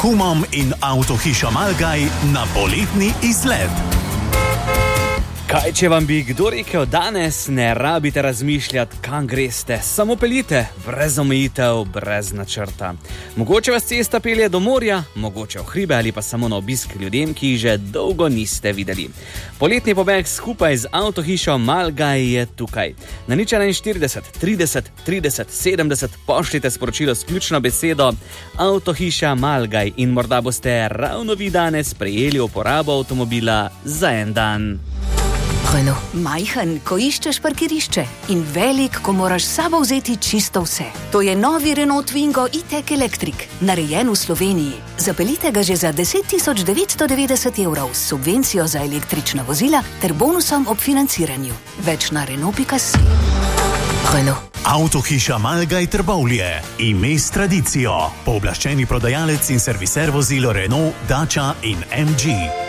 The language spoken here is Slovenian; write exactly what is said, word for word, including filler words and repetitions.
Humom in Avtohiša Malgaj na poletni izlet. Kaj, če vam bi kdo rekel, danes ne rabite razmišljati, kam greste, samo peljite, brez omejitev, brez načrta. Mogoče vas cesta pelje do morja, mogoče v hribe ali pa samo na obisk ljudem, ki jih že dolgo niste videli. Poletni pobeg skupaj z Avtohišo Malgaj je tukaj. Na nič enainštirideset, trideset, trideset, sedemdeset pošljite sporočilo s ključno besedo Avtohiša Malgaj in morda boste ravno vi danes prejeli uporabo avtomobila za en dan. Renault. Majhen, ko iščeš parkirišče in velik, ko moraš s sabo vzeti čisto vse. To je novi Renault Twingo e-tech Electric, narejen v Sloveniji. Zapeljite ga že za deset tisoč devetsto devetdeset evrov s subvencijo za električna vozila ter bonusom ob financiranju. Več na Renault pika si. Renault. Avtohiša Malgaj Trbovlje. Ime s tradicijo. Pooblaščeni prodajalec in serviser vozil Renault, Dacia in em dži.